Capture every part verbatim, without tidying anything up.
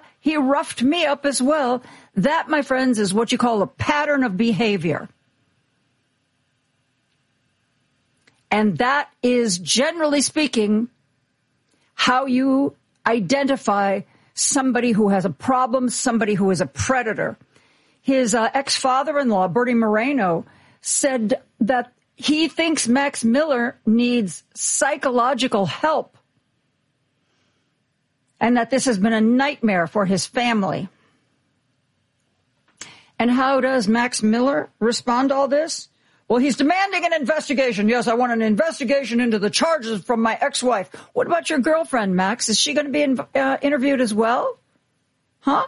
he roughed me up as well. That, my friends, is what you call a pattern of behavior. And that is, generally speaking, how you identify somebody who has a problem, somebody who is a predator. His uh, ex-father-in-law, Bertie Moreno, said that he thinks Max Miller needs psychological help and that this has been a nightmare for his family. And how does Max Miller respond to all this? Well, he's demanding an investigation. Yes, I want an investigation into the charges from my ex-wife. What about your girlfriend, Max? Is she going to be in, uh, interviewed as well? Huh?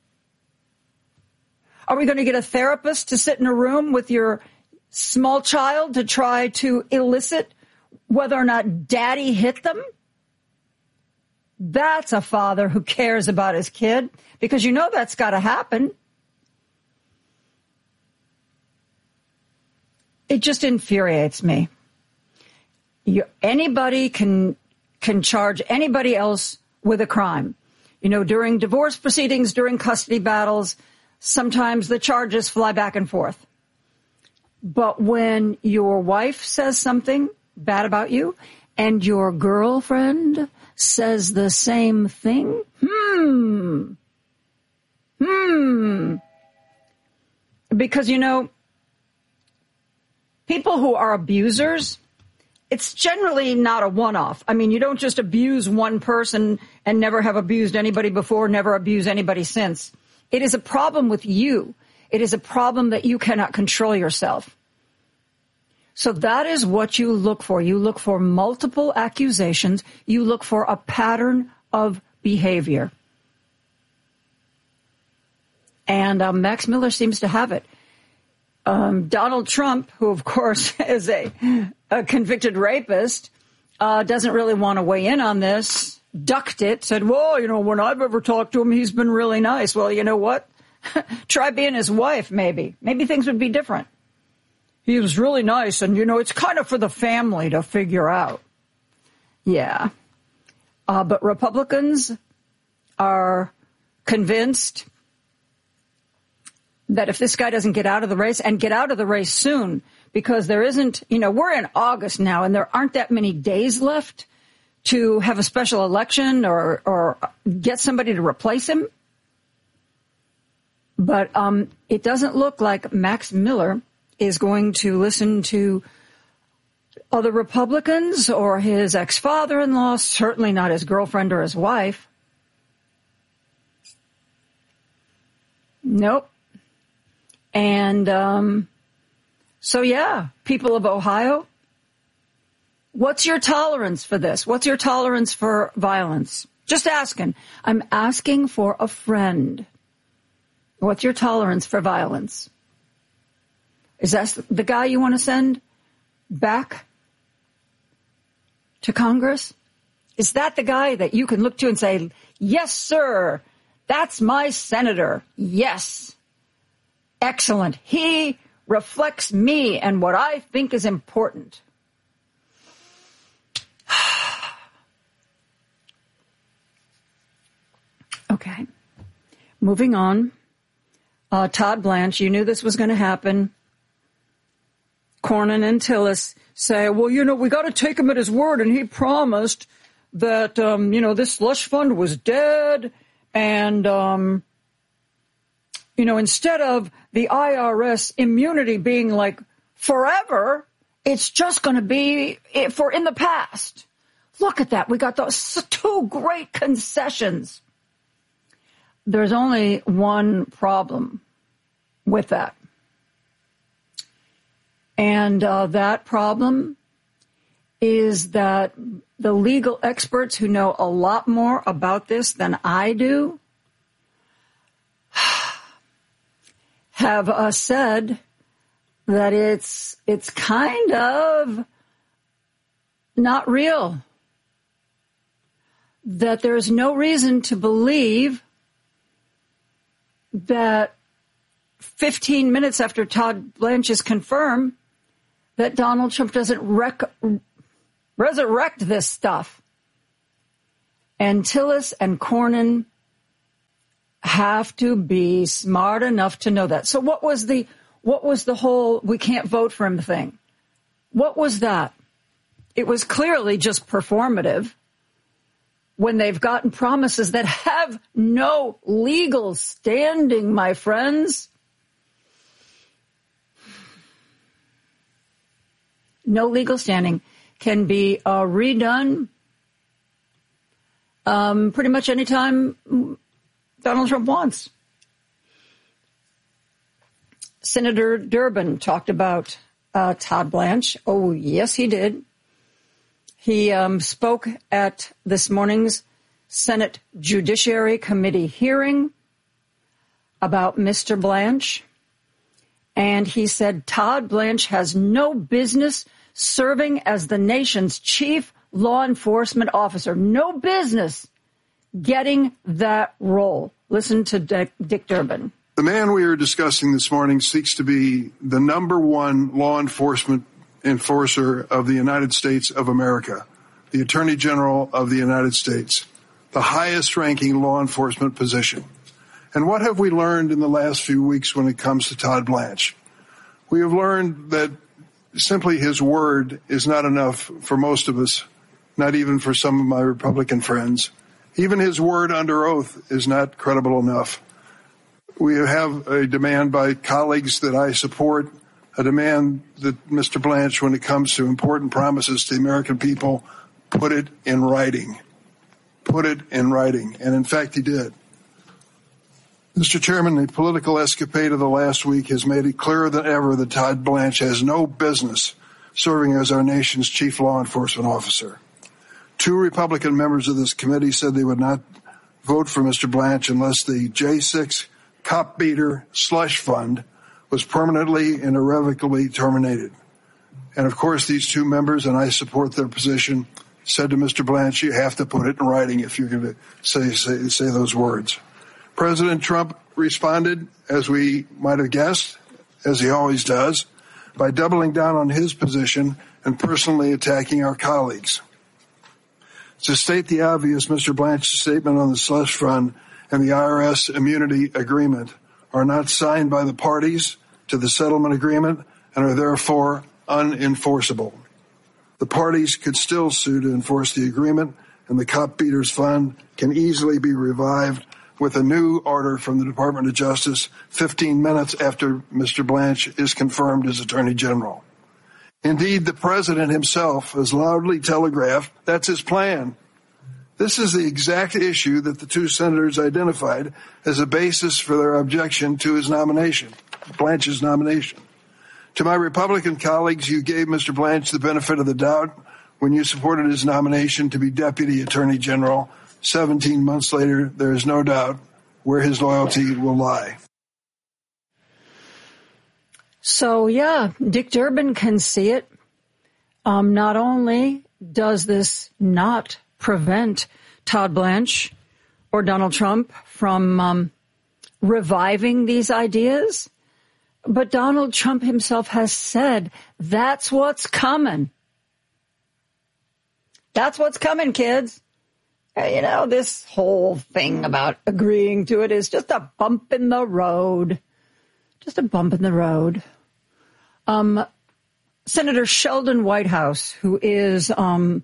Are we going to get a therapist to sit in a room with your small child to try to elicit whether or not daddy hit them? That's a father who cares about his kid, because you know that's got to happen. It just infuriates me. You, anybody can can charge anybody else with a crime. You know, during divorce proceedings, during custody battles, sometimes the charges fly back and forth. But when your wife says something bad about you and your girlfriend says the same thing, hmm, hmm. Because, you know, people who are abusers, it's generally not a one-off. I mean, you don't just abuse one person and never have abused anybody before, never abuse anybody since. It is a problem with you. It is a problem that you cannot control yourself. So that is what you look for. You look for multiple accusations. You look for a pattern of behavior. And uh, Max Miller seems to have it. Um, Donald Trump, who, of course, is a, a convicted rapist, uh, doesn't really want to weigh in on this, ducked it, said, well, you know, when I've ever talked to him, he's been really nice. Well, you know what? Try being his wife, maybe. Maybe things would be different. He was really nice, and, you know, it's kind of for the family to figure out. Yeah. Uh, but Republicans are convinced that if this guy doesn't get out of the race, and get out of the race soon, because there isn't, you know, we're in August now, and there aren't that many days left to have a special election or, or get somebody to replace him. But um, it doesn't look like Max Miller is going to listen to other Republicans or his ex-father-in-law, certainly not his girlfriend or his wife. Nope. And um, so, yeah, people of Ohio, what's your tolerance for this? What's your tolerance for violence? Just asking. I'm asking for a friend. What's your tolerance for violence? Is that the guy you want to send back to Congress? Is that the guy that you can look to and say, yes, sir, that's my senator. Yes. Excellent. He reflects me and what I think is important. Okay. Moving on. Uh, Todd Blanche, you knew this was going to happen. Cornyn and Tillis say, well, you know, we got to take him at his word, and he promised that, um, you know, this slush fund was dead, and, um, you know, instead of the I R S immunity being like forever, it's just going to be for in the past. Look at that. We got those two great concessions. There's only one problem with that. And uh, that problem is that the legal experts who know a lot more about this than I do have uh, said that it's it's kind of not real. That there's no reason to believe that fifteen minutes after Todd Blanche is confirmed, that Donald Trump doesn't rec- resurrect this stuff. And Tillis and Cornyn have to be smart enough to know that. So what was the what was the whole we can't vote for him thing? What was that? It was clearly just performative when they've gotten promises that have no legal standing, my friends. No legal standing can be uh, redone um, pretty much any time Donald Trump wants. Senator Durbin talked about uh, Todd Blanche. Oh, yes, he did. He um, spoke at this morning's Senate Judiciary Committee hearing about Mister Blanche. And he said Todd Blanche has no business serving as the nation's chief law enforcement officer. No business getting that role. Listen to Dick, Dick Durbin. The man we are discussing this morning seeks to be the number one law enforcement enforcer of the United States of America, the Attorney General of the United States, the highest ranking law enforcement position. And what have we learned in the last few weeks when it comes to Todd Blanche? We have learned that simply his word is not enough for most of us, not even for some of my Republican friends. Even his word under oath is not credible enough. We have a demand by colleagues that I support, a demand that Mister Blanche, when it comes to important promises to the American people, put it in writing. Put it in writing. And in fact, he did. Mister Chairman, the political escapade of the last week has made it clearer than ever that Todd Blanche has no business serving as our nation's chief law enforcement officer. Two Republican members of this committee said they would not vote for Mister Blanche unless the J six cop beater slush fund was permanently and irrevocably terminated. And of course, these two members, and I support their position, said to Mister Blanche, you have to put it in writing if you're going to say, say, say those words. President Trump responded, as we might have guessed, as he always does, by doubling down on his position and personally attacking our colleagues. To state the obvious, Mister Blanche's statement on the slush fund and the I R S immunity agreement are not signed by the parties to the settlement agreement and are therefore unenforceable. The parties could still sue to enforce the agreement, and the cop beaters fund can easily be revived with a new order from the Department of Justice fifteen minutes after Mister Blanche is confirmed as Attorney General. Indeed, the president himself has loudly telegraphed that's his plan. This is the exact issue that the two senators identified as a basis for their objection to his nomination, Blanche's nomination. To my Republican colleagues, you gave Mister Blanche the benefit of the doubt when you supported his nomination to be Deputy Attorney General. seventeen months later, there is no doubt where his loyalty will lie. So, yeah, Dick Durbin can see it. Um, not only does this not prevent Todd Blanche or Donald Trump from um, reviving these ideas, but Donald Trump himself has said that's what's coming. That's what's coming, kids. You know, this whole thing about agreeing to it is just a bump in the road. Just a bump in the road. Um, Senator Sheldon Whitehouse, who is um,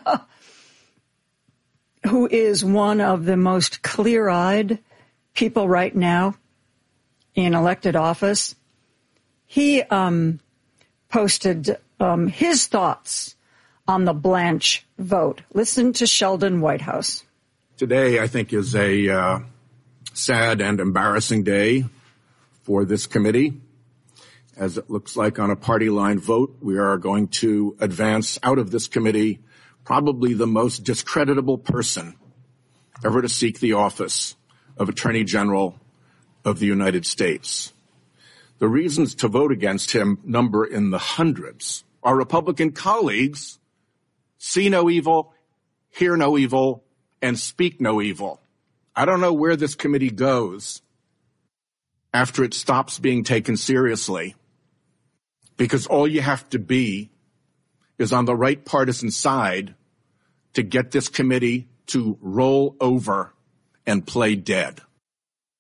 who is one of the most clear-eyed people right now in elected office, he um, posted um, his thoughts on the Blanche vote. Listen to Sheldon Whitehouse. Today, I think, is a uh, sad and embarrassing day for this committee. As it looks like on a party line vote, we are going to advance out of this committee probably the most discreditable person ever to seek the office of Attorney General of the United States. The reasons to vote against him number in the hundreds. Our Republican colleagues see no evil, hear no evil, and speak no evil. I don't know where this committee goes after it stops being taken seriously, because all you have to be is on the right partisan side to get this committee to roll over and play dead.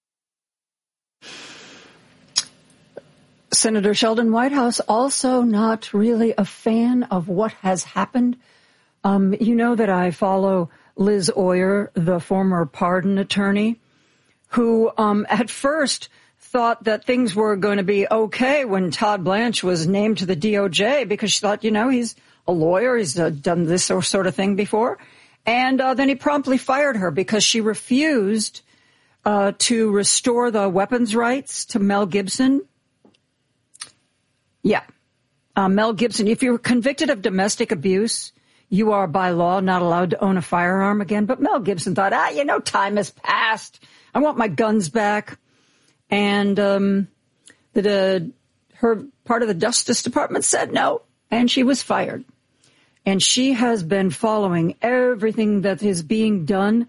Senator Sheldon Whitehouse also not really a fan of what has happened. Um, you know that I follow Liz Oyer, the former pardon attorney, who um, at first thought that things were going to be okay when Todd Blanche was named to the D O J because she thought, you know, he's a lawyer, he's uh, done this sort of thing before. And uh, then he promptly fired her because she refused uh, to restore the weapons rights to Mel Gibson. Yeah. Uh, Mel Gibson, if you're convicted of domestic abuse, you are by law not allowed to own a firearm again. But Mel Gibson thought, ah, you know, time has passed. I want my guns back. And um, the, uh, her part of the Justice Department said no, and she was fired. And she has been following everything that is being done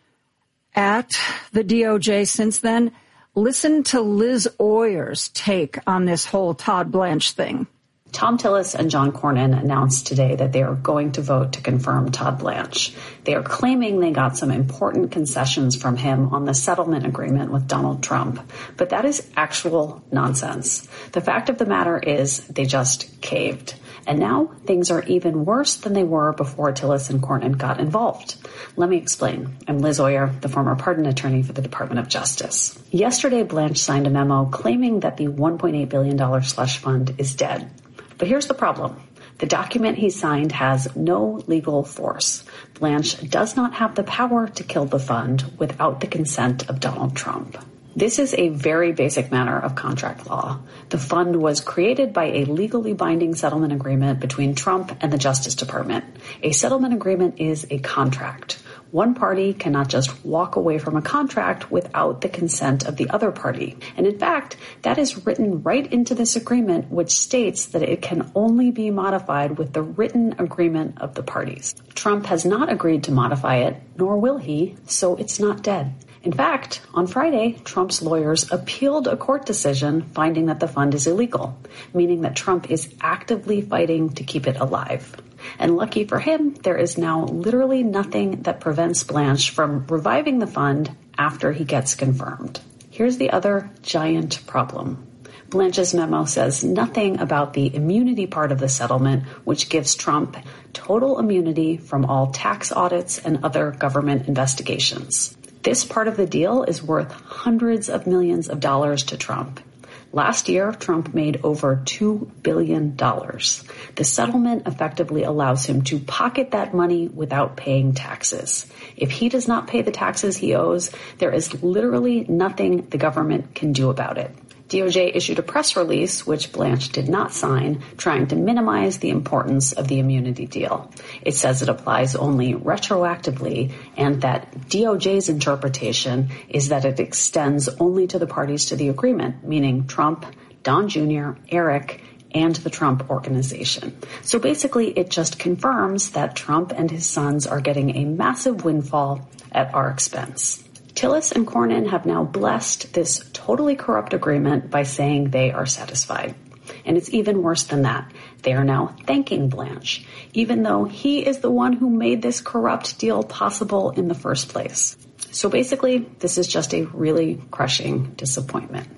at the D O J since then. Listen to Liz Oyer's take on this whole Todd Blanche thing. Thom Tillis and John Cornyn announced today that they are going to vote to confirm Todd Blanche. They are claiming they got some important concessions from him on the settlement agreement with Donald Trump. But that is actual nonsense. The fact of the matter is they just caved. And now things are even worse than they were before Tillis and Cornyn got involved. Let me explain. I'm Liz Oyer, the former pardon attorney for the Department of Justice. Yesterday, Blanche signed a memo claiming that the one point eight billion dollars slush fund is dead. But here's the problem. The document he signed has no legal force. Blanche does not have the power to kill the fund without the consent of Donald Trump. This is a very basic matter of contract law. The fund was created by a legally binding settlement agreement between Trump and the Justice Department. A settlement agreement is a contract. One party cannot just walk away from a contract without the consent of the other party. And in fact, that is written right into this agreement, which states that it can only be modified with the written agreement of the parties. Trump has not agreed to modify it, nor will he, so it's not dead. In fact, on Friday, Trump's lawyers appealed a court decision finding that the fund is illegal, meaning that Trump is actively fighting to keep it alive. And lucky for him, there is now literally nothing that prevents Blanche from reviving the fund after he gets confirmed. Here's the other giant problem. Blanche's memo says nothing about the immunity part of the settlement, which gives Trump total immunity from all tax audits and other government investigations. This part of the deal is worth hundreds of millions of dollars to Trump. Last year, Trump made over two billion dollars. The settlement effectively allows him to pocket that money without paying taxes. If he does not pay the taxes he owes, there is literally nothing the government can do about it. D O J issued a press release, which Blanche did not sign, trying to minimize the importance of the immunity deal. It says it applies only retroactively and that D O J's interpretation is that it extends only to the parties to the agreement, meaning Trump, Don Junior, Eric, and the Trump Organization. So basically, it just confirms that Trump and his sons are getting a massive windfall at our expense. Tillis and Cornyn have now blessed this totally corrupt agreement by saying they are satisfied. And it's even worse than that. They are now thanking Blanche, even though he is the one who made this corrupt deal possible in the first place. So basically, this is just a really crushing disappointment.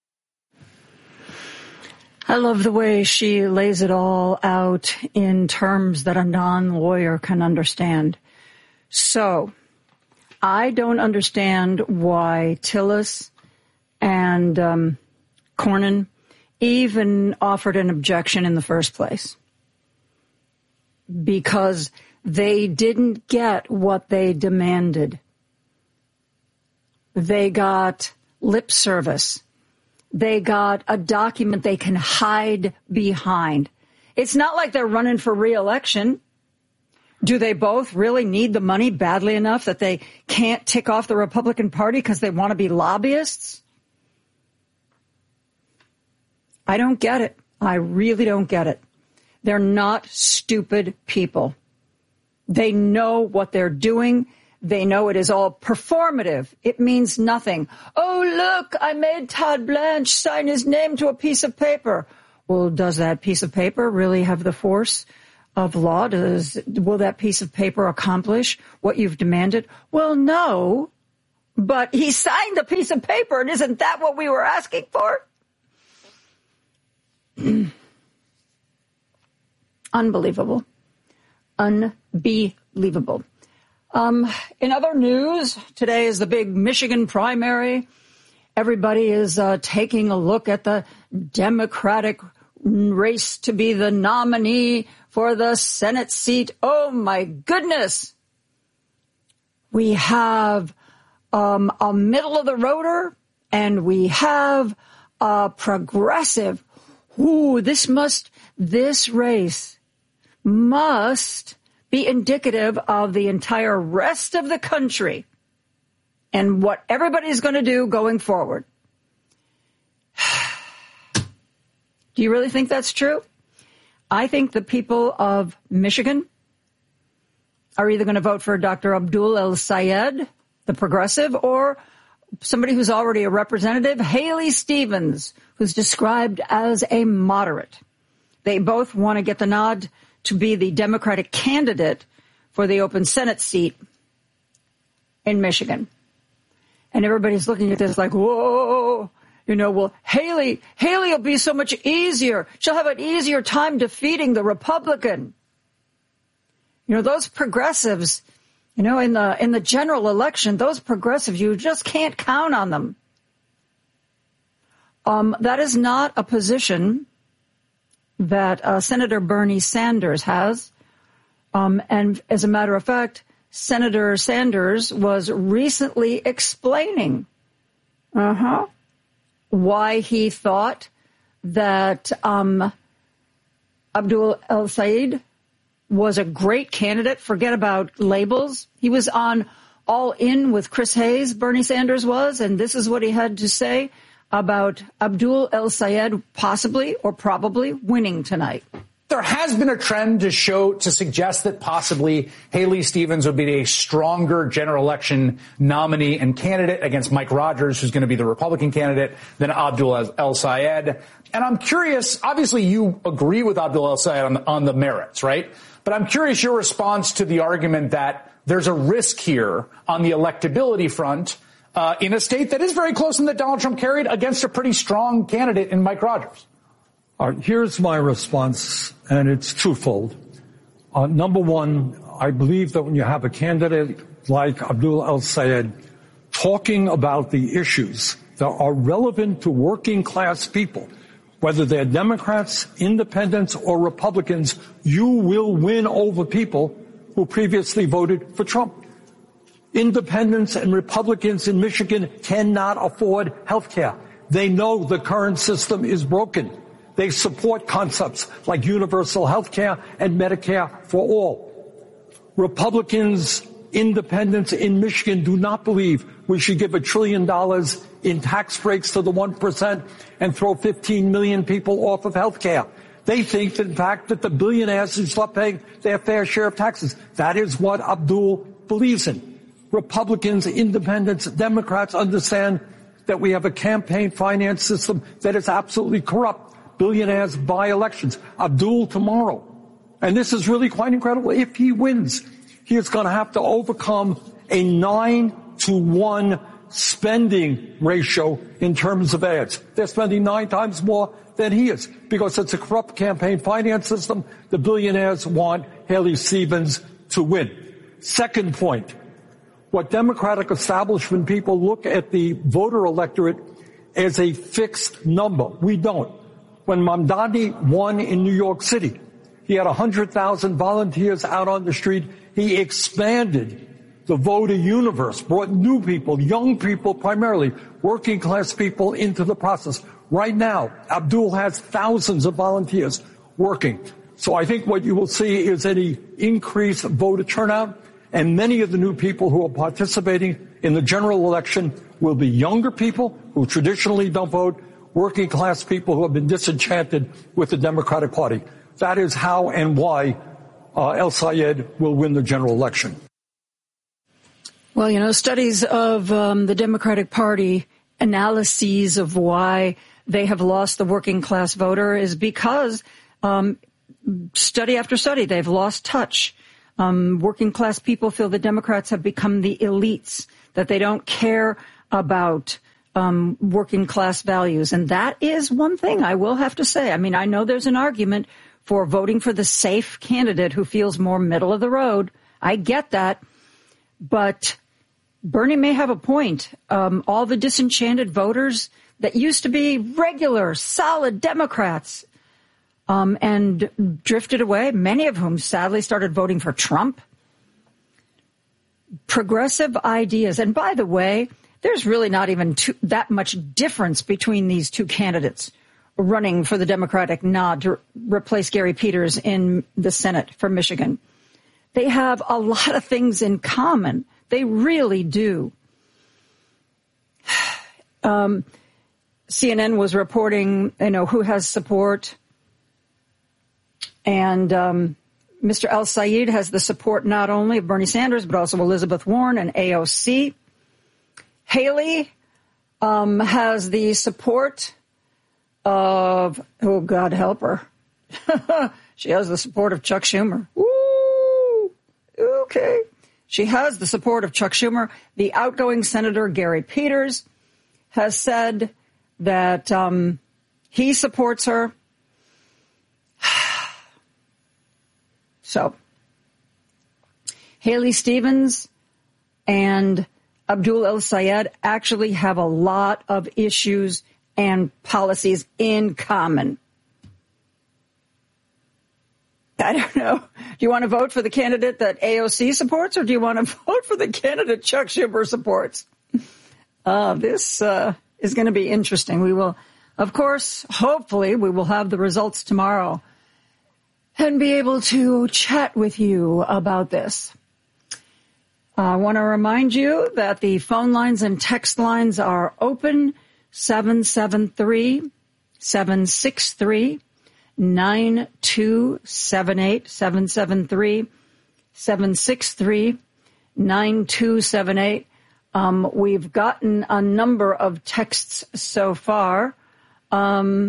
I love the way she lays it all out in terms that a non-lawyer can understand. So I don't understand why Tillis and um, Cornyn even offered an objection in the first place. Because they didn't get what they demanded. They got lip service. They got a document they can hide behind. It's not like they're running for re-election. Do they both really need the money badly enough that they can't tick off the Republican Party because they want to be lobbyists? I don't get it. I really don't get it. They're not stupid people. They know what they're doing. They know it is all performative. It means nothing. Oh, look, I made Todd Blanche sign his name to a piece of paper. Well, does that piece of paper really have the force of law? Does, will that piece of paper accomplish what you've demanded? Well, no, but he signed a piece of paper, and isn't that what we were asking for? Unbelievable. Unbelievable. Um, in other news, today is the big Michigan primary. Everybody is uh, taking a look at the Democratic race to be the nominee for the Senate seat. Oh, my goodness. We have um, a middle-of-the-roader, and we have a progressive. Ooh, this must, this race must be indicative of the entire rest of the country and what everybody's going to do going forward. Do you really think that's true? I think the people of Michigan are either going to vote for Doctor Abdul El-Sayed, the progressive, or somebody who's already a representative, Haley Stevens, who's described as a moderate. They both want to get the nod to be the Democratic candidate for the open Senate seat in Michigan. And everybody's looking at this like, whoa, you know, well, Haley, Haley will be so much easier. She'll have an easier time defeating the Republican. You know, those progressives, you know, in the in the general election, those progressives, you just can't count on them. Um, that is not a position that uh, Senator Bernie Sanders has. Um, and as a matter of fact, Senator Sanders was recently explaining uh-huh, why he thought that um, Abdul El-Sayed was a great candidate. Forget about labels. He was on All In with Chris Hayes, Bernie Sanders was, and this is what he had to say about Abdul El-Sayed possibly or probably winning tonight. There has been a trend to show, to suggest that possibly Haley Stevens would be a stronger general election nominee and candidate against Mike Rogers, who's going to be the Republican candidate, than Abdul El-Sayed. And I'm curious, obviously you agree with Abdul El-Sayed on, on the merits, right? But I'm curious your response to the argument that there's a risk here on the electability front uh, in a state that is very close and that Donald Trump carried against a pretty strong candidate in Mike Rogers. All right, here's my response, and it's twofold. Uh, number one, I believe that when you have a candidate like Abdul El-Sayed talking about the issues that are relevant to working class people, whether they're Democrats, independents, or Republicans, you will win over people who previously voted for Trump. Independents and Republicans in Michigan cannot afford health care. They know the current system is broken. They support concepts like universal health care and Medicare for all. Republicans, independents in Michigan do not believe we should give a trillion dollars in tax breaks to the one percent and throw fifteen million people off of health care. They think, in fact, that the billionaires should stop paying their fair share of taxes. That is what Abdul believes in. Republicans, independents, Democrats understand that we have a campaign finance system that is absolutely corrupt. Billionaires buy elections. Abdul tomorrow. And this is really quite incredible. If he wins, he is going to have to overcome a nine to one spending ratio in terms of ads. They're spending nine times more than he is because it's a corrupt campaign finance system. The billionaires want Haley Stevens to win. Second point, what Democratic establishment people look at the voter electorate as a fixed number. We don't. When Mamdani won in New York City, he had one hundred thousand volunteers out on the street. He expanded the voter universe, brought new people, young people primarily, working class people into the process. Right now, Abdul has thousands of volunteers working. So I think what you will see is any increased voter turnout, and many of the new people who are participating in the general election will be younger people who traditionally don't vote, working class people who have been disenchanted with the Democratic Party. That is how and why uh, El-Sayed will win the general election. Well, you know, studies of um, the Democratic Party, analyses of why they have lost the working class voter is because um, study after study, they've lost touch. Um, working class people feel the Democrats have become the elites, that they don't care about um, working class values. And that is one thing I will have to say. I mean, I know there's an argument for voting for the safe candidate who feels more middle of the road. I get that. But Bernie may have a point. Um, all the disenchanted voters that used to be regular, solid Democrats um, and drifted away, many of whom sadly started voting for Trump. Progressive ideas. And by the way, there's really not even too, that much difference between these two candidates running for the Democratic nod to replace Gary Peters in the Senate for Michigan. They have a lot of things in common. They really do. Um, C N N was reporting, you know, who has support. And um, Mister El-Sayed has the support not only of Bernie Sanders, but also Elizabeth Warren and A O C. Haley um, has the support of, oh, God help her. She has the support of Chuck Schumer. Woo! Okay. She has the support of Chuck Schumer. The outgoing Senator Gary Peters has said that um, he supports her. So, Haley Stevens and Abdul El-Sayed actually have a lot of issues and policies in common. I don't know. Do you want to vote for the candidate that A O C supports, or do you want to vote for the candidate Chuck Schumer supports? Uh, this uh, is going to be interesting. We will, of course, hopefully we will have the results tomorrow and be able to chat with you about this. I want to remind you that the phone lines and text lines are open, seven seven three, seven six three, nine two seven eight, seven seven three, seven six three, nine two seven eight. Um, we've gotten a number of texts so far. Um,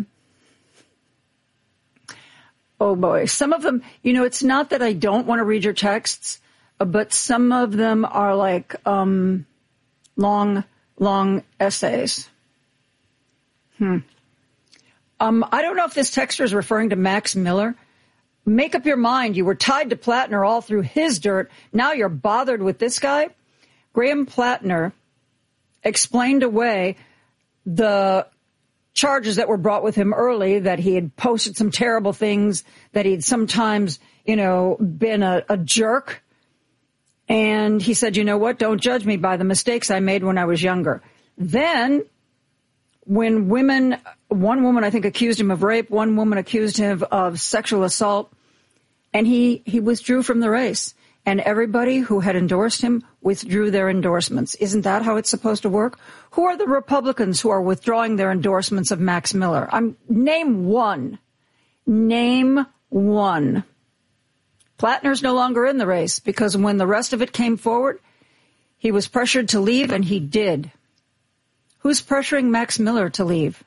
oh, boy. Some of them, you know, it's not that I don't want to read your texts, but some of them are like um, long, long essays. Hmm. Um, I don't know if this texter is referring to Max Miller. Make up your mind. You were tied to Plattner all through his dirt. Now you're bothered with this guy. Graham Plattner explained away the charges that were brought with him early, that he had posted some terrible things, that he'd sometimes, you know, been a, a jerk. And he said, you know what? Don't judge me by the mistakes I made when I was younger. Then when women, one woman, I think, accused him of rape, one woman accused him of sexual assault, and he, he withdrew from the race. And everybody who had endorsed him withdrew their endorsements. Isn't that how it's supposed to work? Who are the Republicans who are withdrawing their endorsements of Max Miller? I'm, name one. Name one. Plattner's no longer in the race because when the rest of it came forward, he was pressured to leave, and he did. Who's pressuring Max Miller to leave?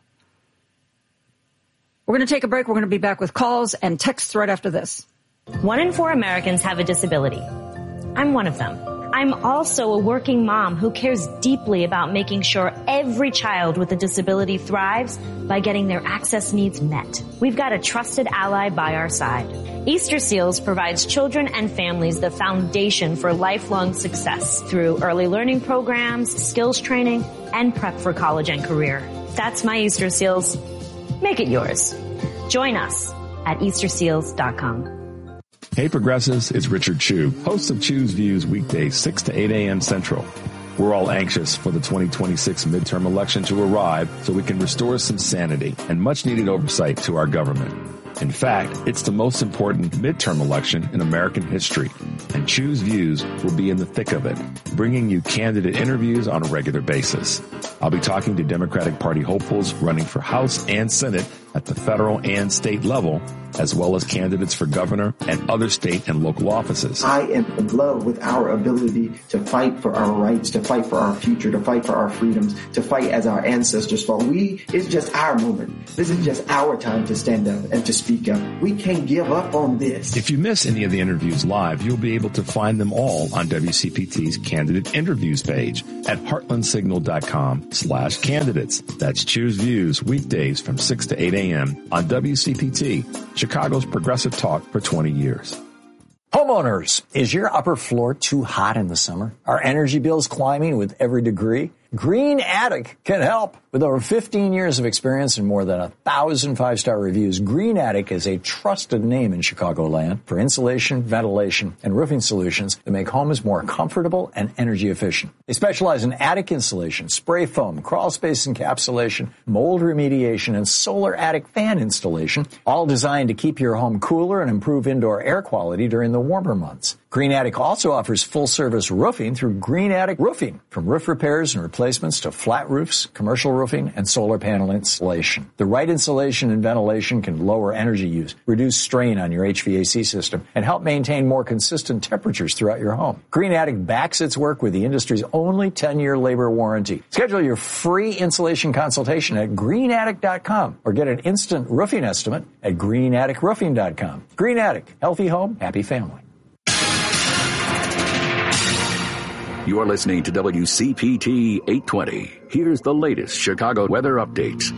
We're going to take a break. We're going to be back with calls and texts right after this. One in four Americans have a disability. I'm one of them. I'm also a working mom who cares deeply about making sure every child with a disability thrives by getting their access needs met. We've got a trusted ally by our side. Easter Seals provides children and families the foundation for lifelong success through early learning programs, skills training, and prep for college and career. That's my Easter Seals. Make it yours. Join us at Easter Seals dot com. Hey Progressives, it's Richard Chu, host of Chu's Views weekdays six to eight a.m. Central. We're all anxious for the twenty twenty-six midterm election to arrive so we can restore some sanity and much needed oversight to our government. In fact, it's the most important midterm election in American history, and Chu's Views will be in the thick of it, bringing you candidate interviews on a regular basis. I'll be talking to Democratic Party hopefuls running for House and Senate at the federal and state level, as well as candidates for governor and other state and local offices. I am in love with our ability to fight for our rights, to fight for our future, to fight for our freedoms, to fight as our ancestors fought. We, it's just our moment. This is just our time to stand up and to speak up. We can't give up on this. If you miss any of the interviews live, you'll be able to find them all on W C P T's candidate interviews page at heartlandzignal.com slash candidates. That's Choose Views weekdays from six to eight a.m. on W C P T, Chicago's progressive talk for twenty years. Homeowners, is your upper floor too hot in the summer? Are energy bills climbing with every degree? Green Attic can help. With over fifteen years of experience and more than a thousand five-star reviews, Green Attic is a trusted name in Chicagoland for insulation, ventilation, and roofing solutions that make homes more comfortable and energy efficient. They specialize in attic insulation, spray foam, crawl space encapsulation, mold remediation, and solar attic fan installation, all designed to keep your home cooler and improve indoor air quality during the warmer months. Green Attic also offers full-service roofing through Green Attic Roofing, from roof repairs and replacements to flat roofs, commercial roofing, and solar panel installation. The right insulation and ventilation can lower energy use, reduce strain on your H V A C system, and help maintain more consistent temperatures throughout your home. Green Attic backs its work with the industry's only ten-year labor warranty. Schedule your free insulation consultation at green attic dot com or get an instant roofing estimate at green attic roofing dot com. Green Attic, healthy home, happy family. You are listening to W C P T eight twenty. Here's the latest Chicago weather updates.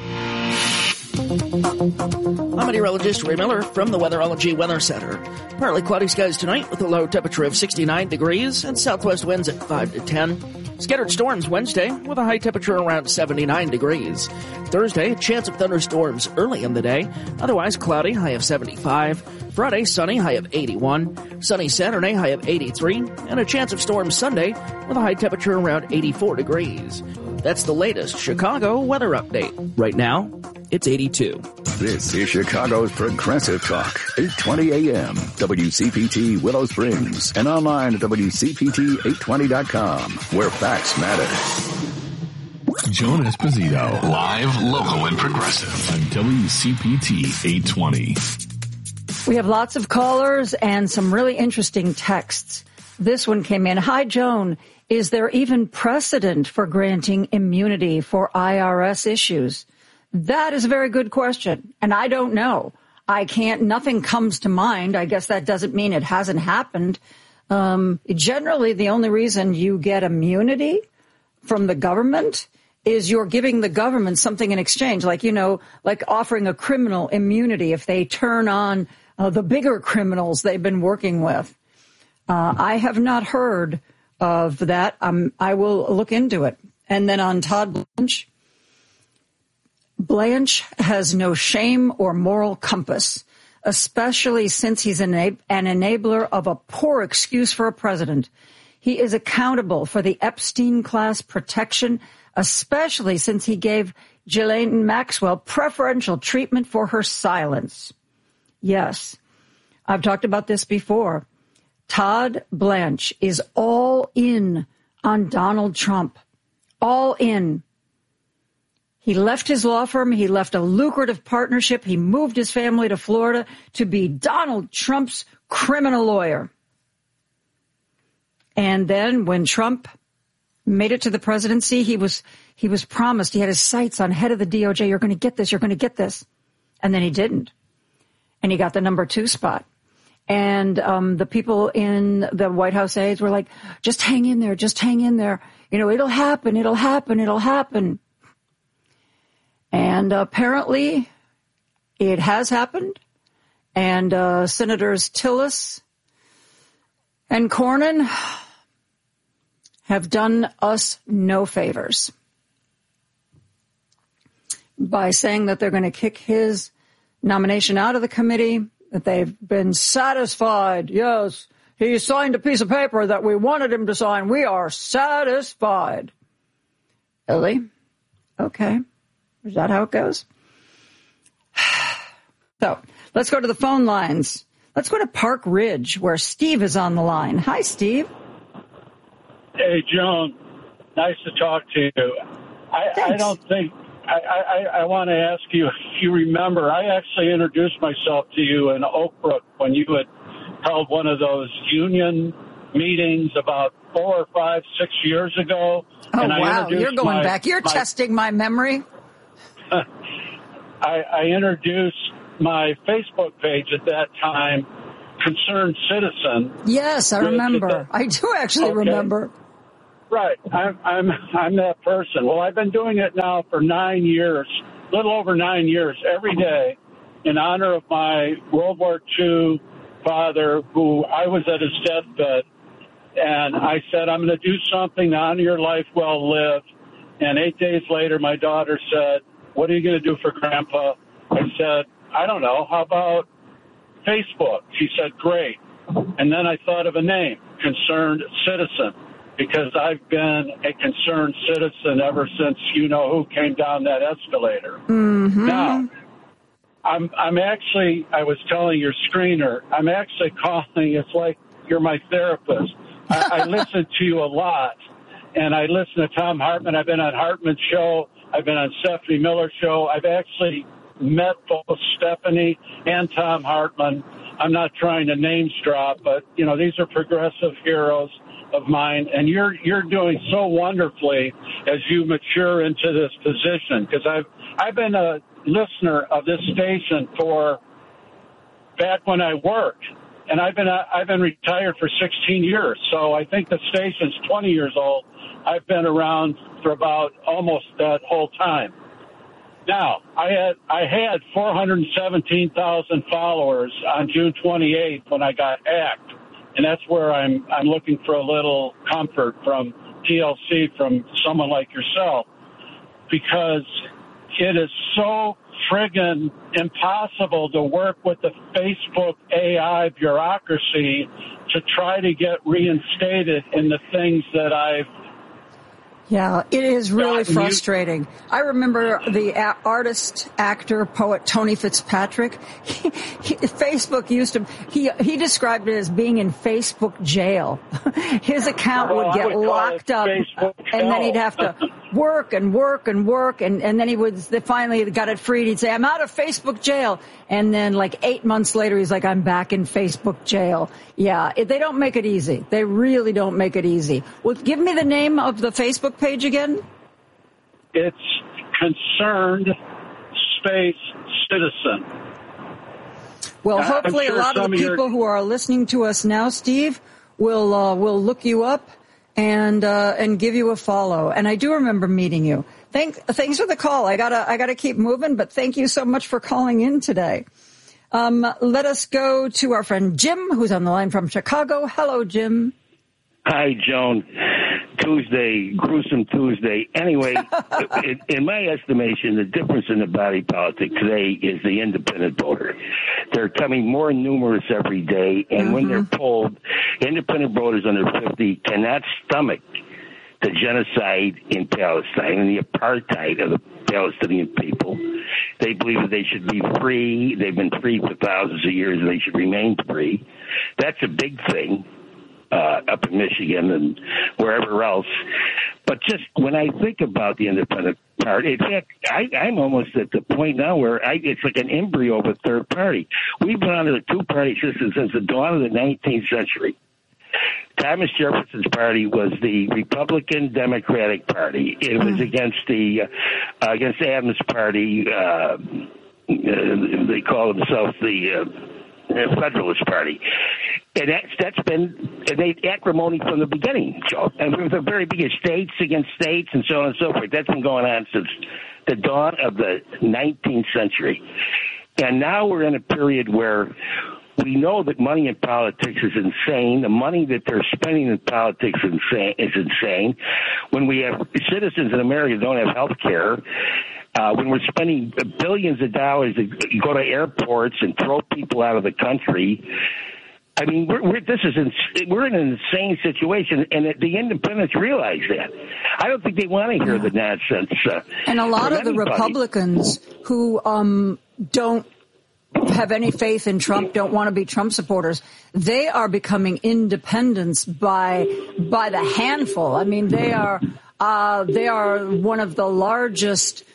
I'm meteorologist Ray Miller from the Weatherology Weather Center. Partly cloudy skies tonight with a low temperature of sixty-nine degrees and southwest winds at five to ten. Scattered storms Wednesday with a high temperature around seventy-nine degrees. Thursday, a chance of thunderstorms early in the day. Otherwise cloudy, high of seventy-five. Friday, sunny, high of eighty-one. Sunny Saturday, high of eighty-three. And a chance of storms Sunday with a high temperature around eighty-four degrees. That's the latest Chicago weather update. Right now, it's eighty-two. This is Chicago's Progressive Talk, eight twenty a.m. W C P T Willow Springs, and online at W C P T eight twenty dot com, where facts matter. Joan Esposito, live, local, and progressive on W C P T eight twenty. We have lots of callers and some really interesting texts. This one came in. Hi, Joan. Is there even precedent for granting immunity for I R S issues? That is a very good question, and I don't know. I can't, nothing comes to mind. I guess that doesn't mean it hasn't happened. Um, generally, the only reason you get immunity from the government is you're giving the government something in exchange, like, you know, like offering a criminal immunity if they turn on uh, the bigger criminals they've been working with. Uh, I have not heard of that. Um, I will look into it. And then on Todd Blanche, Blanche has no shame or moral compass, especially since he's an, an enabler of a poor excuse for a president. He is accountable for the Epstein-class protection, especially since he gave Ghislaine Maxwell preferential treatment for her silence. Yes, I've talked about this before. Todd Blanche is all in on Donald Trump. All in. He left his law firm. He left a lucrative partnership. He moved his family to Florida to be Donald Trump's criminal lawyer. And then when Trump made it to the presidency, he was he was promised, he had his sights on head of the D O J, you're going to get this, you're going to get this. And then he didn't. And he got the number two spot. And um, the people in the White House aides were like, just hang in there, just hang in there. You know, it'll happen, it'll happen, it'll happen. And apparently it has happened. And uh, Senators Tillis and Cornyn have done us no favors by saying that they're going to kick his nomination out of the committee, that they've been satisfied. Yes, he signed a piece of paper that we wanted him to sign. We are satisfied. Really? Okay. Is that how it goes? So let's go to the phone lines. Let's go to Park Ridge, where Steve is on the line. Hi, Steve. Hey, Joan. Nice to talk to you. I, I don't think I, I, I want to ask you if you remember, I actually introduced myself to you in Oak Brook when you had held one of those union meetings about four or five, six years ago. Oh, and I wow. You're going my, back. You're my, testing my memory. I, I introduced my Facebook page at that time, Concerned Citizen. Yes, I remember. I do actually okay. remember. Right. I'm, I'm, I'm that person. Well, I've been doing it now for nine years, a little over nine years, every day in honor of my World War Two father, who I was at his deathbed. And I said, I'm going to do something to honor your life well lived. And eight days later, my daughter said, what are you going to do for Grandpa? I said, I don't know. How about Facebook? She said, great. And then I thought of a name, Concerned Citizen, because I've been a concerned citizen ever since you know who came down that escalator. Mm-hmm. Now, I'm, I'm actually, I was telling your screener, I'm actually calling, it's like you're my therapist. I, I listen to you a lot, and I listen to Tom Hartman. I've been on Hartman's show. I've been on Stephanie Miller's show. I've actually met both Stephanie and Tom Hartman. I'm not trying to names drop, but, you know, these are progressive heroes of mine, and you're you're doing so wonderfully as you mature into this position, because I've I've been a listener of this station for back when I worked, and I've been I've been retired for sixteen years, so I think the station's twenty years old. I've been around for about almost that whole time. Now, I had I had four hundred seventeen thousand followers on June twenty-eighth when I got hacked. And that's where I'm I'm looking for a little comfort from T L C, from someone like yourself, because it is so friggin' impossible to work with the Facebook A I bureaucracy to try to get reinstated in the things that I've Yeah, it is really frustrating. I remember the a- artist, actor, poet Tony Fitzpatrick. He, he, Facebook used to, he he described it as being in Facebook jail. His account well, would get would locked up, and then he'd have to work and work and work, and, and then he would, they finally got it freed. He'd say, I'm out of Facebook jail. And then like eight months later, he's like, I'm back in Facebook jail. Yeah, it, they don't make it easy. They really don't make it easy. Well, give me the name of the Facebook page again. It's Concerned Space Citizen. Well, hopefully sure a lot of the people your... who are listening to us now, Steve, will uh, will look you up and uh, and give you a follow. And I do remember meeting you. Thank, thanks for the call. I gotta I gotta keep moving, but thank you so much for calling in today. Um, let us go to our friend Jim, who's on the line from Chicago. Hello, Jim. Hi, Joan. Tuesday, gruesome Tuesday. Anyway, in, in my estimation, the difference in the body politic today is the independent voter. They're becoming more numerous every day, and mm-hmm. when they're polled, independent voters under fifty cannot stomach the genocide in Palestine and the apartheid of the Palestinian people. They believe that they should be free. They've been free for thousands of years, and they should remain free. That's a big thing. Uh, up in Michigan and wherever else. But just when I think about the independent party, in fact, I, I'm almost at the point now where I, it's like an embryo of a third party. We've been under a two-party system since the dawn of the nineteenth century. Thomas Jefferson's party was the Republican Democratic Party. It was against the uh, against Adams' party. Uh, they call themselves the uh, Federalist Party. And that's, that's been they acrimony from the beginning, Joe. And with the very biggest states against states and so on and so forth. That's been going on since the dawn of the nineteenth century. And now we're in a period where we know that money in politics is insane. The money that they're spending in politics is insane. Is insane. When we have citizens in America who don't have health care, uh, when we're spending billions of dollars to go to airports and throw people out of the country, I mean, we're, we're, this is ins- we're in an insane situation, and the independents realize that. I don't think they want to hear the nonsense. Uh, and a lot of anybody. the Republicans who um, don't have any faith in Trump, don't want to be Trump supporters, they are becoming independents by by the handful. I mean, they are uh, they are one of the largest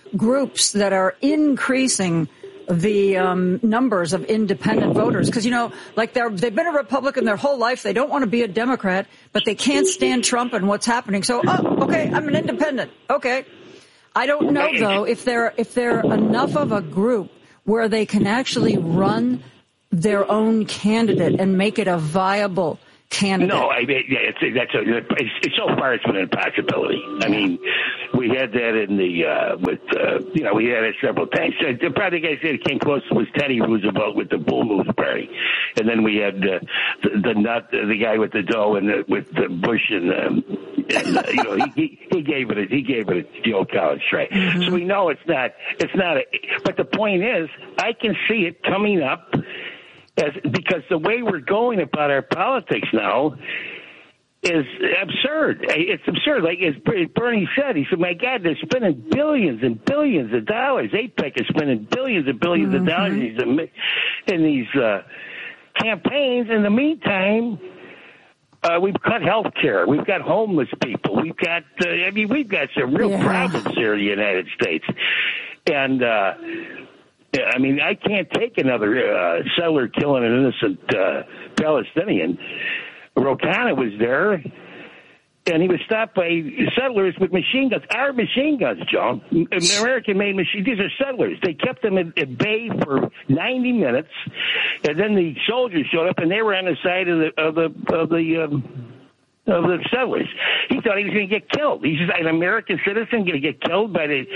groups that are increasing the um, numbers of independent voters. Because, you know, like they're, they've been a Republican their whole life. They don't want to be a Democrat, but they can't stand Trump and what's happening. So, oh, okay, I'm an independent. Okay. I don't know, though, if they're, if they're enough of a group where they can actually run their own candidate and make it a viable candidate. No, I mean, yeah, it's, that's a, it's, it's so far it's been an impossibility. I mean, we had that in the, uh, with, uh, you know, we had it several times. Uh, the probably the guy that came close was Teddy Roosevelt with the Bull Moose Party. And then we had uh, the, the nut, the guy with the dough and the, with the Bush and, um, and uh, you know, he, he, he gave it, a, he gave it a Joe Collins strike. Mm-hmm. So we know it's not, it's not, a, but the point is, I can see it coming up. As, because the way we're going about our politics now is absurd. It's absurd. Like as Bernie said, he said, my God, they're spending billions and billions of dollars. AIPAC is spending billions and billions mm-hmm. of dollars in these, in these uh, campaigns. In the meantime, uh, we've cut health care. We've got homeless people. We've got, uh, I mean, we've got some real yeah. problems here in the United States. And, uh, I mean, I can't take another uh, settler killing an innocent uh, Palestinian. Ro Khanna was there, and he was stopped by settlers with machine guns. Our machine guns, John. American-made machine. These are settlers. They kept them at, at bay for ninety minutes, and then the soldiers showed up, and they were on the side of the of the of the. Um, of the settlers. He thought he was going to get killed. He's just an American citizen going to get killed by the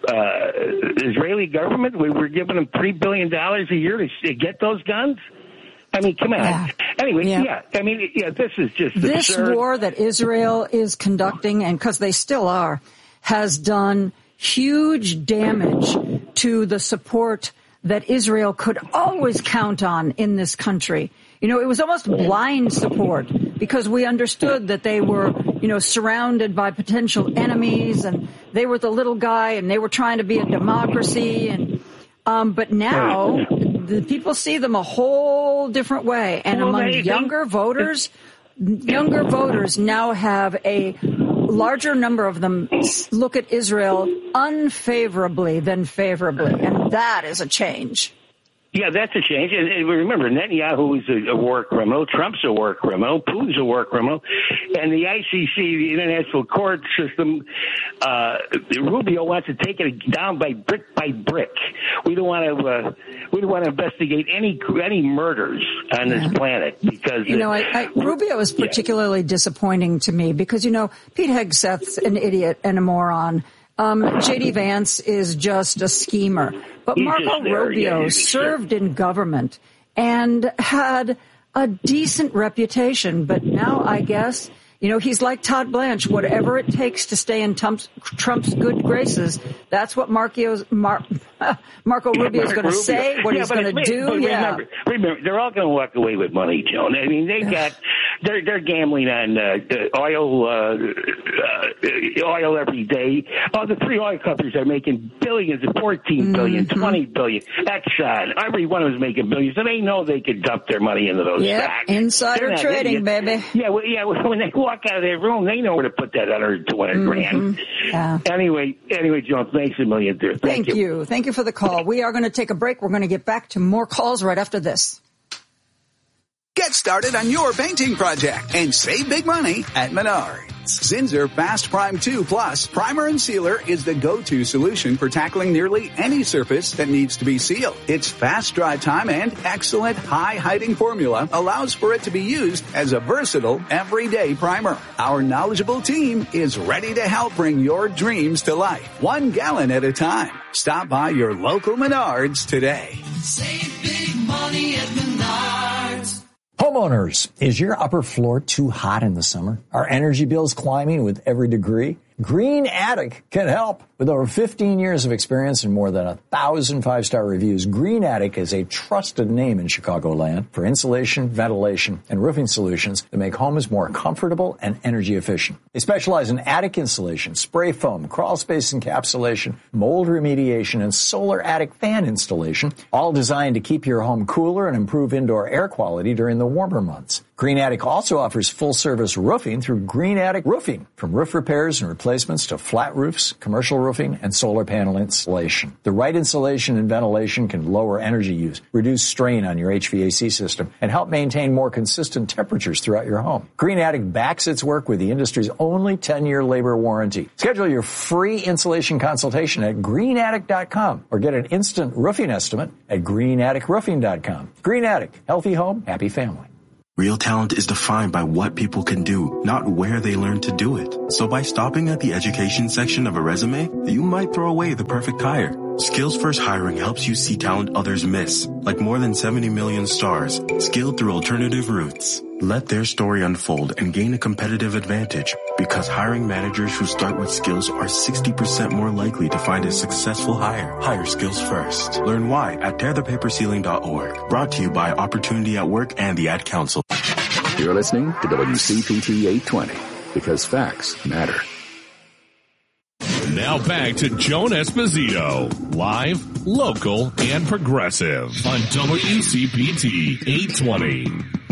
uh, Israeli government. We were giving them three billion dollars a year to, to get those guns. I mean, come on. Yeah. Anyway, yeah. yeah. I mean, yeah, this is just This absurd. war that Israel is conducting, and because they still are, has done huge damage to the support that Israel could always count on in this country. You know, it was almost blind support because we understood that they were, you know, surrounded by potential enemies and they were the little guy and they were trying to be a democracy. And, um, but now the people see them a whole different way. And well, among younger voters, younger voters now have a larger number of them look at Israel unfavorably than favorably. And that is a change. Yeah, that's a change. And, and remember, Netanyahu is a, a war criminal. Trump's a war criminal. Putin's a war criminal. And the I C C, the International Court System, uh, Rubio wants to take it down by brick by brick. We don't want to. Uh, we don't want to investigate any any murders on yeah. this planet because you know, I, I, Rubio is particularly yeah. disappointing to me because you know Pete Hegseth's an idiot and a moron. Um, J D Vance is just a schemer. But he's Marco Rubio yeah, served in government and had a decent reputation. But now I guess, you know, he's like Todd Blanche. Whatever it takes to stay in Trump's, Trump's good graces, that's what Marco's, Mar, Marco Rubio is going to say, what yeah, he's going to do. But yeah. remember, remember, they're all going to walk away with money, Joan. I mean, they got... They're they're gambling on uh, oil uh, uh, oil every day. Oh, the three oil companies are making billions, fourteen billion, mm-hmm. twenty billion. Exxon, every one of them is making billions, and they know they could dump their money into those yep, stocks. Insider not, trading, they, baby. Yeah, well, yeah. When they walk out of their room, they know where to put that other two hundred mm-hmm. grand. Yeah. Anyway, anyway, Joan, thanks a million, dear. Thank, Thank you. you. Thank you for the call. We are going to take a break. We're going to get back to more calls right after this. Get started on your painting project and save big money at Menards. Zinsser Fast Prime two Plus Primer and Sealer is the go-to solution for tackling nearly any surface that needs to be sealed. Its fast dry time and excellent high-hiding formula allows for it to be used as a versatile everyday primer. Our knowledgeable team is ready to help bring your dreams to life, one gallon at a time. Stop by your local Menards today. Save big money at Menards. Homeowners, is your upper floor too hot in the summer? Are energy bills climbing with every degree? Green Attic can help. With over fifteen years of experience and more than a thousand five-star reviews, Green Attic is a trusted name in Chicagoland for insulation, ventilation, and roofing solutions that make homes more comfortable and energy efficient. They specialize in attic insulation, spray foam, crawl space encapsulation, mold remediation, and solar attic fan installation, all designed to keep your home cooler and improve indoor air quality during the warmer months. Green Attic also offers full-service roofing through Green Attic Roofing, from roof repairs and replacements replacements to flat roofs, commercial roofing, and solar panel installation. The right insulation and ventilation can lower energy use, reduce strain on your H V A C system, and help maintain more consistent temperatures throughout your home. Green Attic backs its work with the industry's only ten-year labor warranty. Schedule your free insulation consultation at green attic dot com or get an instant roofing estimate at green attic roofing dot com. Green Attic, healthy home, happy family. Real talent is defined by what people can do, not where they learn to do it. So by stopping at the education section of a resume, you might throw away the perfect hire. Skills First Hiring helps you see talent others miss, like more than seventy million stars, skilled through alternative routes. Let their story unfold and gain a competitive advantage, because hiring managers who start with skills are sixty percent more likely to find a successful hire. Hire skills first. Learn why at tear the paper ceiling dot org. Brought to you by Opportunity at Work and the Ad Council. You're listening to W C P T eight twenty, because facts matter. Now back to Joan Esposito, live, local, and progressive on W C P T eight twenty.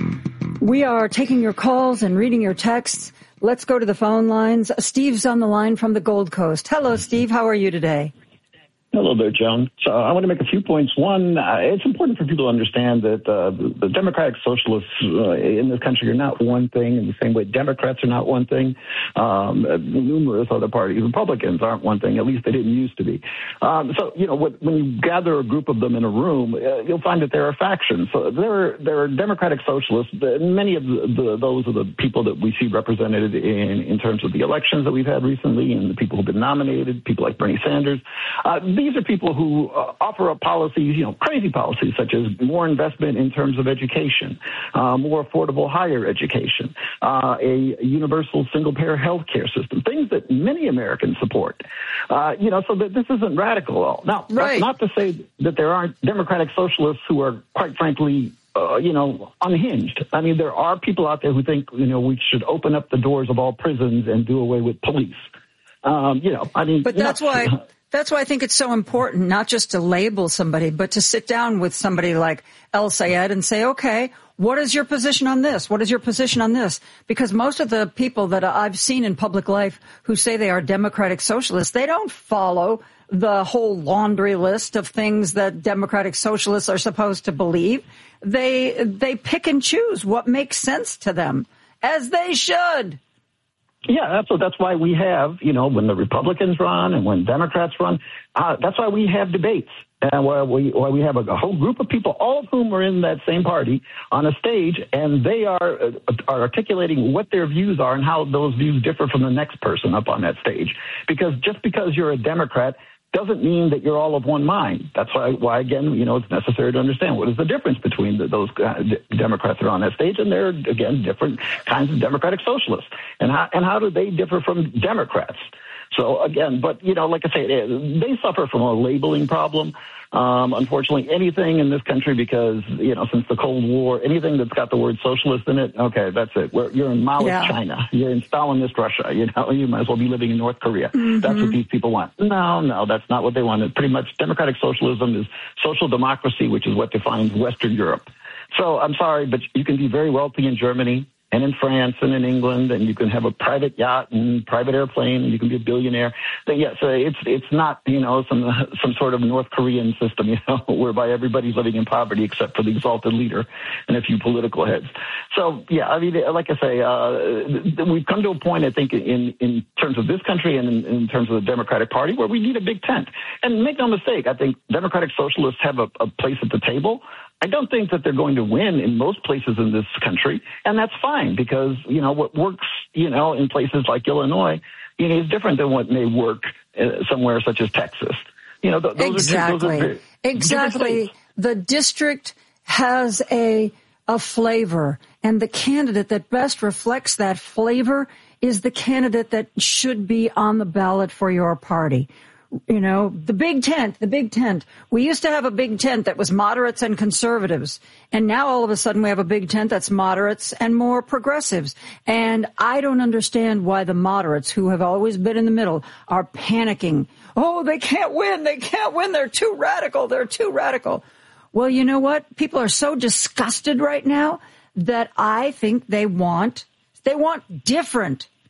We are taking your calls and reading your texts. Let's go to the phone lines. Steve's on the line from the Gold Coast. Hello, Steve. How are you today? Hello there, Joan. So I want to make a few points. One, uh, it's important for people to understand that uh, the, the Democratic Socialists uh, in this country are not one thing in the same way Democrats are not one thing. Um, numerous other parties, Republicans aren't one thing, at least they didn't used to be. Um, so, you know, what, when you gather a group of them in a room, uh, you'll find that there are factions. So there are, there are Democratic Socialists, and many of the, the, those are the people that we see represented in, in terms of the elections that we've had recently and the people who've been nominated, people like Bernie Sanders. Uh, These are people who uh, offer up policies, you know, crazy policies, such as more investment in terms of education, uh, more affordable higher education, uh, a universal single-payer health care system, things that many Americans support. Uh, you know, so that this isn't radical at all. Now, right. Not to say that there aren't Democratic Socialists who are, quite frankly, Uh, you know, unhinged. I mean, there are people out there who think, you know, we should open up the doors of all prisons and do away with police. Um, you know, I mean, but that's not, why that's why I think it's so important not just to label somebody, but to sit down with somebody like El Sayed and say, okay, what is your position on this? What is your position on this? Because most of the people that I've seen in public life who say they are Democratic Socialists, they don't follow the whole laundry list of things that Democratic Socialists are supposed to believe. They they pick and choose what makes sense to them, as they should. Yeah, that's that's why we have, you know, when the Republicans run and when Democrats run, uh, that's why we have debates. And where we, where we have a, a whole group of people, all of whom are in that same party, on a stage, and they are, uh, are articulating what their views are and how those views differ from the next person up on that stage. Because just because you're a Democrat doesn't mean that you're all of one mind. That's why, why again, you know, it's necessary to understand what is the difference between the, those uh, Democrats that are on that stage, and they're, again, different kinds of Democratic Socialists. And how, and how do they differ from Democrats? So, again, but, you know, like I say, they suffer from a labeling problem. Um, unfortunately, anything in this country, because, you know, since the Cold War, anything that's got the word socialist in it, okay, that's it. We're, you're in Maoist yeah. China. You're in Stalinist Russia. You know, you might as well be living in North Korea. Mm-hmm. That's what these people want. No, no, that's not what they want. Pretty much democratic socialism is social democracy, which is what defines Western Europe. So I'm sorry, but you can be very wealthy in Germany and in France and in England, and you can have a private yacht and private airplane, and you can be a billionaire. But yes, uh, it's it's not, you know, some some sort of North Korean system, you know, whereby everybody's living in poverty except for the exalted leader and a few political heads. So, yeah, I mean, like I say, uh, we've come to a point, I think, in, in terms of this country and in, in terms of the Democratic Party where we need a big tent. And make no mistake, I think Democratic Socialists have a, a place at the table. I don't think that they're going to win in most places in this country, and that's fine because, you know, what works, you know, in places like Illinois, you know, is different than what may work uh, somewhere such as Texas. You know, th- those exactly. are, those are exactly. The district has a a flavor, and the candidate that best reflects that flavor is the candidate that should be on the ballot for your party. You know, the big tent, the big tent. We used to have a big tent that was moderates and conservatives. And now all of a sudden we have a big tent that's moderates and more progressives. And I don't understand why the moderates, who have always been in the middle, are panicking. Oh, they can't win. They can't win. They're too radical. They're too radical. Well, you know what? People are so disgusted right now that I think they want, they want different.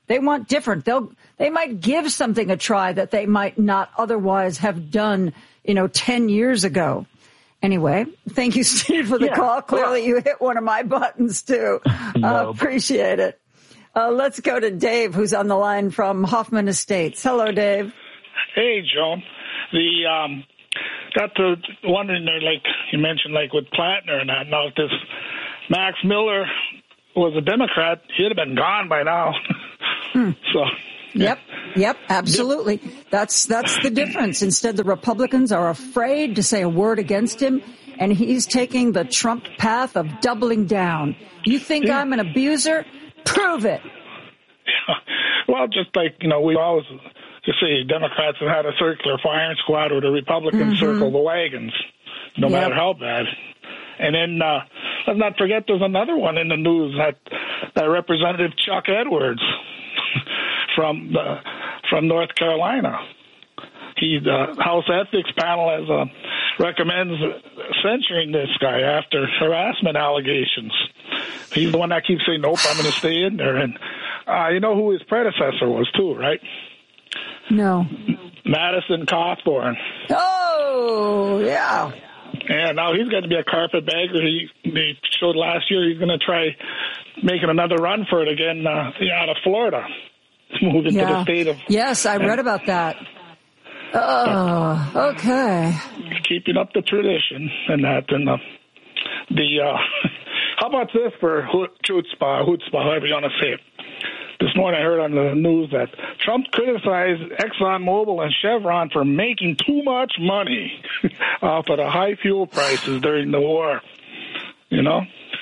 They want different. They'll, they might give something a try that they might not otherwise have done, you know, ten years ago. Anyway, thank you, Steve, for the yeah, call. Clearly, well, you hit one of my buttons, too. No, uh, appreciate it. Uh, let's go to Dave, who's on the line from Hoffman Estates. Hello, Dave. Hey, Joan. The um, got to wondering there, like you mentioned, like with Plattner and that. Now, if this Max Miller was a Democrat, he'd have been gone by now. Hmm. So. Yep, yep, absolutely. That's that's the difference. Instead, the Republicans are afraid to say a word against him, and he's taking the Trump path of doubling down. You think yeah. I'm an abuser? Prove it. Yeah. Well, just like, you know, we always just say Democrats have had a circular firing squad where the Republicans mm-hmm. circle the wagons, no yep. matter how bad. And then uh, let's not forget there's another one in the news, that, that Representative Chuck Edwards from the, from North Carolina. He, the House Ethics Panel has uh, recommends censuring this guy after harassment allegations. He's the one that keeps saying, nope, I'm going to stay in there. And uh, you know who his predecessor was, too, right? No. Madison Cawthorn. Oh, yeah. And now he's going to be a carpetbagger. He, he showed last year he's going to try making another run for it again uh, out of Florida. Moving yeah. to the state of... Yes, I read about that. Oh, okay. Keeping up the tradition and that. And the... the uh, how about this for chutzpah, chutzpah, however you want to say it? This morning I heard on the news that Trump criticized ExxonMobil and Chevron for making too much money off of the high fuel prices during the war. You know?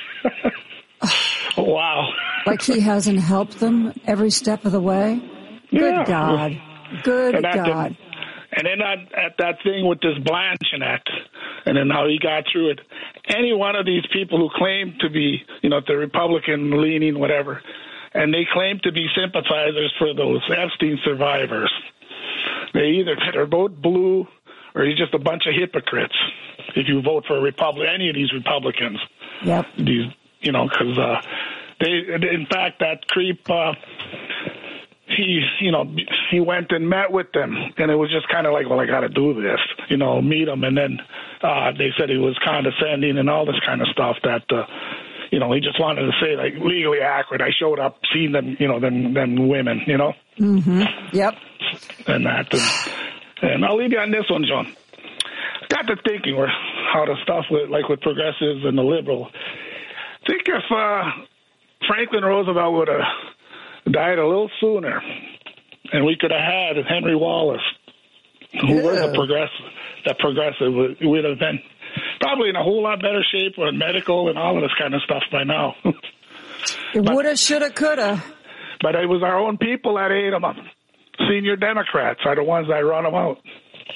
Wow. Like he hasn't helped them every step of the way? Good yeah. God. Good and God. The, and then at, at that thing with this Blanchard Act, and then how he got through it, any one of these people who claim to be, you know, the Republican-leaning, whatever, and they claim to be sympathizers for those Epstein survivors, they either they're both blue or you're just a bunch of hypocrites if you vote for a Republic, any of these Republicans. Yep. These, you know, because uh, they, in fact, that creep, uh, he, you know, he went and met with them, and it was just kind of like, well, I got to do this, you know, meet him, and then uh, they said he was condescending and all this kind of stuff that. Uh, You know, he just wanted to say, like, legally accurate. I showed up, seen them, you know, them, them women, you know? Mm-hmm. Yep. And that. And, and I'll leave you on this one, John. Got to thinking where how the stuff with, like, with progressives and the liberal. Think if uh, Franklin Roosevelt would have died a little sooner, and we could have had Henry Wallace, who yeah. was a progressive, that progressive, would have been probably in a whole lot better shape with medical and all of this kind of stuff by now. It woulda, shoulda, coulda. But it was our own people that ate them up. Senior Democrats are the ones that run them out.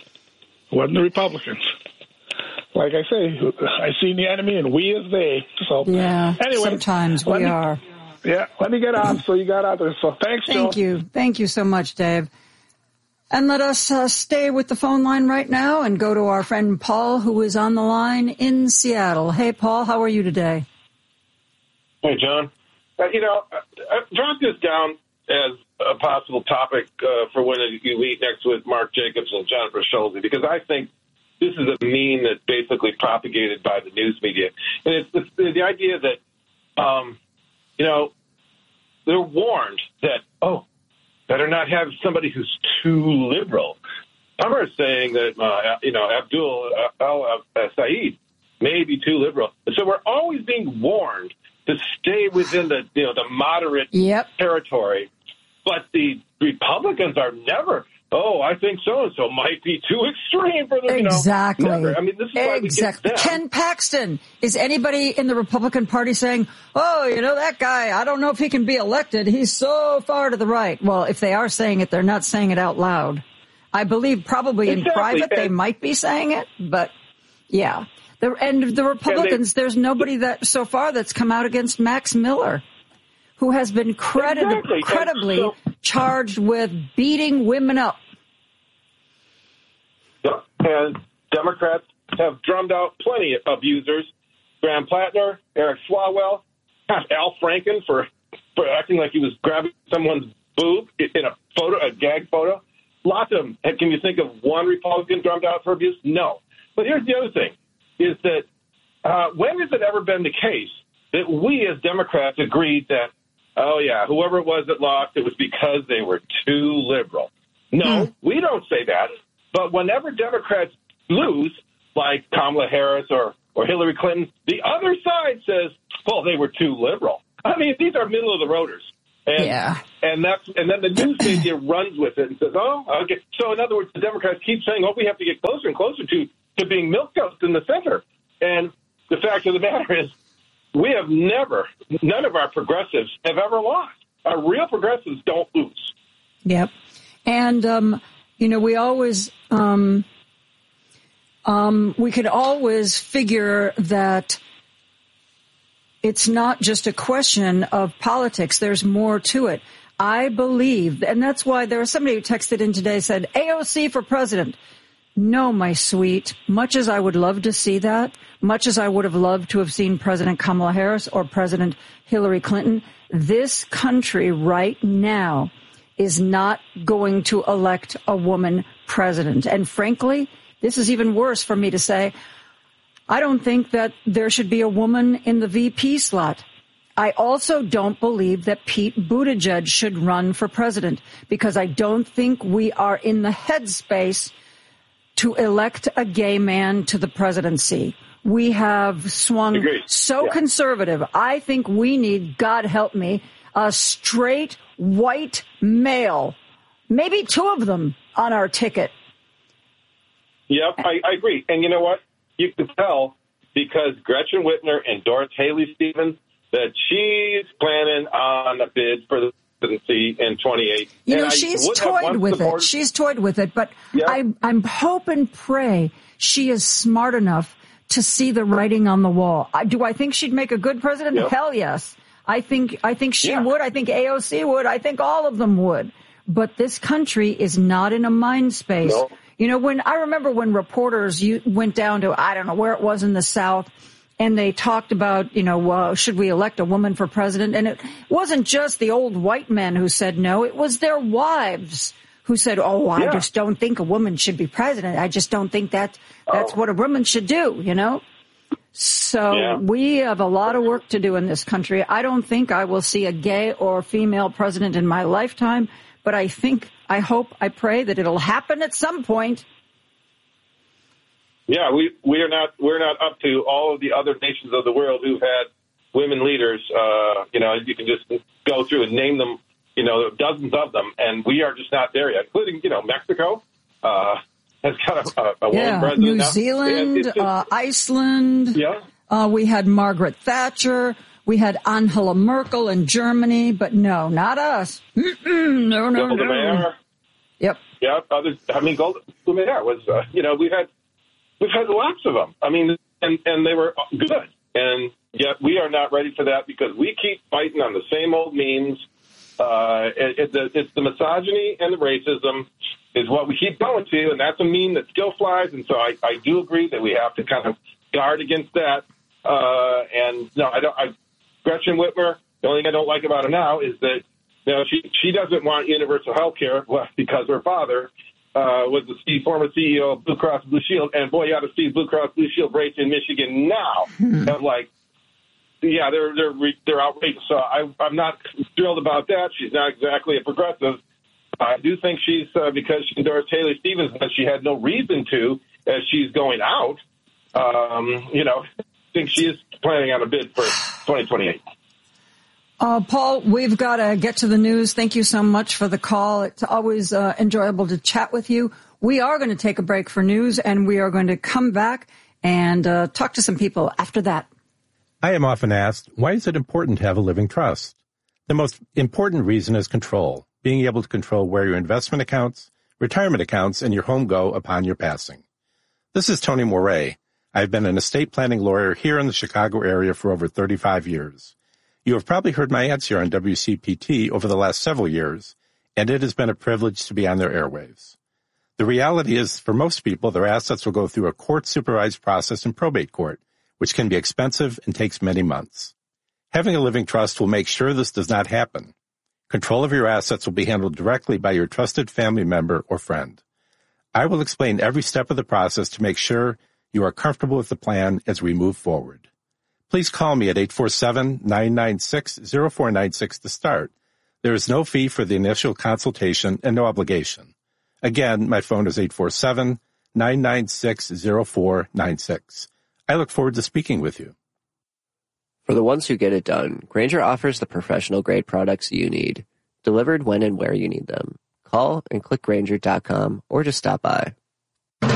It wasn't the Republicans. Like I say, I seen the enemy and we is they. So yeah, anyway, sometimes we me, are. Yeah, let me get on so you got out there. So thanks, Thank Joe. you. Thank you so much, Dave. And let us uh, stay with the phone line right now and go to our friend Paul, who is on the line in Seattle. Hey, Paul, how are you today? Hey, John. Uh, you know, I dropped this down as a possible topic uh, for when you meet next with Mark Jacobs and Jennifer Schulze, because I think this is a meme that's basically propagated by the news media. And it's the, the idea that, um, you know, they're warned that, oh, better not have somebody who's too liberal. Some are saying that, uh, you know, Abdul al-Said may be too liberal. And so we're always being warned to stay within the, you know, the moderate yep. territory. But the Republicans are never, oh, I think so-and-so might be too extreme for them. Exactly. You know, never. I mean, this is why exactly. we get them. Ken Paxton. Is anybody in the Republican Party saying, oh, you know, that guy, I don't know if he can be elected. He's so far to the right. Well, if they are saying it, they're not saying it out loud. I believe probably exactly. in private and, they might be saying it, but yeah. The, and the Republicans, they, there's nobody that so far that's come out against Max Miller, who has been credited, exactly. credibly so, charged with beating women up. And Democrats have drummed out plenty of abusers. Graham Plattner, Eric Swalwell, Al Franken for, for acting like he was grabbing someone's boob in a photo, a gag photo. Lots of them. Can you think of one Republican drummed out for abuse? No. But here's the other thing, is that uh, when has it ever been the case that we as Democrats agreed that, oh, yeah, whoever it was that lost, it was because they were too liberal? No, we don't say that. But whenever Democrats lose, like Kamala Harris or, or Hillary Clinton, the other side says, well, they were too liberal. I mean, these are middle-of-the-roaders. And, yeah. and that's and then the news media runs with it and says, oh, okay. So, in other words, the Democrats keep saying, oh, we have to get closer and closer to, to being milquetoast in the center. And the fact of the matter is, we have never, none of our progressives have ever lost. Our real progressives don't lose. Yep. And, um, you know, we always, um, um, we could always figure that it's not just a question of politics. There's more to it. I believe, and that's why there was somebody who texted in today, said, A O C for president. No, my sweet, much as I would love to see that, much as I would have loved to have seen President Kamala Harris or President Hillary Clinton, this country right now is not going to elect a woman president. And frankly, this is even worse for me to say. I don't think that there should be a woman in the V P slot. I also don't believe that Pete Buttigieg should run for president because I don't think we are in the headspace to elect a gay man to the presidency. We have swung Agreed. so yeah. conservative. I think we need, God help me, a straight white male, maybe two of them on our ticket. Yep, I, I agree. And you know what? You can tell because Gretchen Whitmer endorsed Haley Stevens that she's planning on a bid for the presidency in twenty-eight. You and know, I she's toyed with support- it. She's toyed with it, but yeah. I, I'm hope and pray she is smart enough to see the writing on the wall. I, do I think she'd make a good president? Yep. Hell yes. I think I think she yeah. would. I think A O C would. I think all of them would. But this country is not in a mind space. No. You know, when I remember when reporters you went down to, I don't know where it was in the South, and they talked about, you know, uh, should we elect a woman for president? And it wasn't just the old white men who said no. It was their wives who said, oh, I yeah. just don't think a woman should be president. I just don't think that that's oh. what a woman should do, you know? So yeah. we have a lot of work to do in this country. I don't think I will see a gay or female president in my lifetime, but I think, I hope, I pray that it'll happen at some point. Yeah, we, we are not we're not up to all of the other nations of the world who've had women leaders. Uh, you know, you can just go through and name them, you know, dozens of them, and we are just not there yet, including, you know, Mexico uh, has got a, a woman yeah, president New now. Zealand, just, uh, Iceland. Yeah. Uh, we had Margaret Thatcher. We had Angela Merkel in Germany, but no, not us. Mm-mm, no, no, Golda no. Meir. Yep. Yeah, others. I mean, Golda Meir was, uh, you know, we've had we've had lots of them. I mean, and and they were good, and yet we are not ready for that because we keep fighting on the same old memes. Uh, it, it, the, it's the misogyny and the racism is what we keep going to, and that's a meme that still flies. And so I, I do agree that we have to kind of guard against that. Uh, and no, I don't. I, Gretchen Whitmer, the only thing I don't like about her now is that, you know, she, she doesn't want universal health care because her father uh, was the former C E O of Blue Cross Blue Shield. And boy, you ought to see Blue Cross Blue Shield rates in Michigan now. Hmm. I'm like, yeah, they're they're they're outrageous. So I, I'm not thrilled about that. She's not exactly a progressive. I do think she's uh, because she endorsed Haley Stevens, but she had no reason to as she's going out. Um, you know, I think she is planning on a bid for twenty twenty-eight. Uh, Paul, we've got to get to the news. Thank you so much for the call. It's always uh, enjoyable to chat with you. We are going to take a break for news, and we are going to come back and uh, talk to some people after that. I am often asked, why is it important to have a living trust? The most important reason is control, being able to control where your investment accounts, retirement accounts, and your home go upon your passing. This is Tony Moret. I've been an estate planning lawyer here in the Chicago area for over thirty-five years. You have probably heard my ads here on W C P T over the last several years, and it has been a privilege to be on their airwaves. The reality is, for most people, their assets will go through a court-supervised process in probate court, which can be expensive and takes many months. Having a living trust will make sure this does not happen. Control of your assets will be handled directly by your trusted family member or friend. I will explain every step of the process to make sure you are comfortable with the plan as we move forward. Please call me at eight four seven, nine nine six, zero four nine six to start. There is no fee for the initial consultation and no obligation. Again, my phone is eight four seven, nine nine six, zero four nine six. I look forward to speaking with you. For the ones who get it done, Grainger offers the professional-grade products you need, delivered when and where you need them. Call and click Grainger dot com or just stop by.